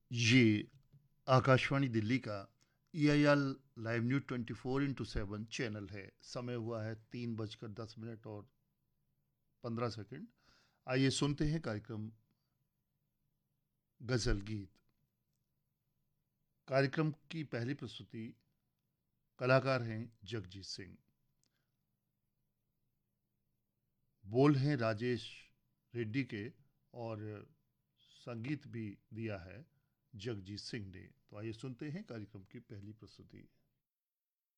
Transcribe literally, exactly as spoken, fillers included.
ये आकाशवाणी दिल्ली का ई I R live news twenty four into seven channel है। समय हुआ है तीन बजकर दस मिनट और पंद्रह सेकंड। आइए सुनते हैं कार्यक्रम गजल गीत। कार्यक्रम की पहली प्रस्तुति कलाकार हैं जगजीत सिंह। बोल हैं राजेश रेड्डी के और संगीत भी दिया है जगजीत सिंह ने। तो आइए सुनते हैं कार्यक्रम की पहली प्रस्तुति।